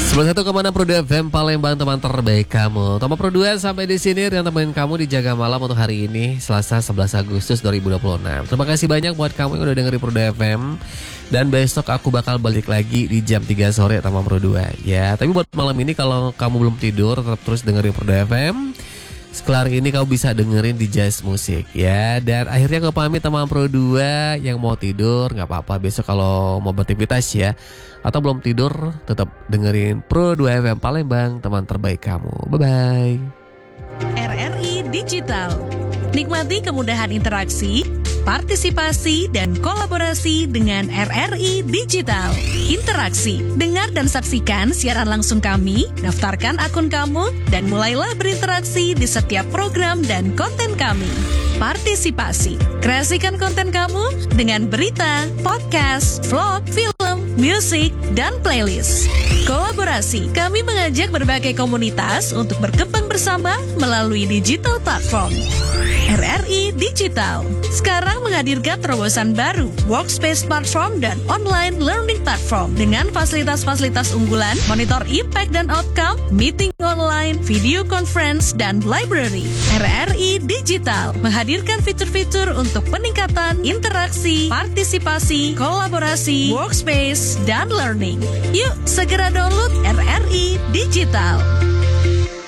91,6 Pro FM Palembang, teman terbaik kamu. Tomo Pro 2 sampai di sini dengan teman kamu di Jaga Malam untuk hari ini Selasa 11 Agustus 2026. Terima kasih banyak buat kamu yang udah dengerin Pro 2 FM. Dan besok aku bakal balik lagi di jam 3 sore sama Pro 2. Ya, tapi buat malam ini kalau kamu belum tidur tetap terus dengerin Pro 2 FM. Sekelar ini kamu bisa dengerin di Jazz Musik ya. Dan akhirnya aku pamit sama Pro 2. Yang mau tidur gak apa-apa, besok kalau mau beraktivitas ya, atau belum tidur tetap dengerin Pro 2 FM Palembang, teman terbaik kamu. Bye-bye. RRI Digital. Nikmati kemudahan interaksi, partisipasi, dan kolaborasi dengan RRI Digital. Interaksi, dengar dan saksikan siaran langsung kami, daftarkan akun kamu, dan mulailah berinteraksi di setiap program dan konten kami. Partisipasi, kreasikan konten kamu dengan berita, podcast, vlog, film, musik, dan playlist. Kolaborasi, kami mengajak berbagai komunitas untuk berkembang bersama melalui digital platform. RRI Digital sekarang menghadirkan terobosan baru, workspace platform dan online learning platform dengan fasilitas-fasilitas unggulan, monitor impact dan outcome, meeting online, video conference, dan library. RRI Digital menghadirkan fitur-fitur untuk peningkatan interaksi, partisipasi, kolaborasi, workspace, dan learning. Yuk segera download RRI Digital.